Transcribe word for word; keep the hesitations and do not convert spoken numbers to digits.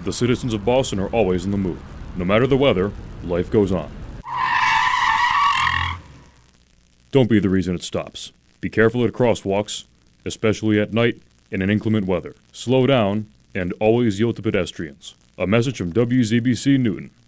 The citizens of Boston are always in the move. No matter the weather, life goes on. Don't be the reason it stops. Be careful at crosswalks, especially at night and in inclement weather. Slow down and always yield to pedestrians. A message from W Z B C Newton.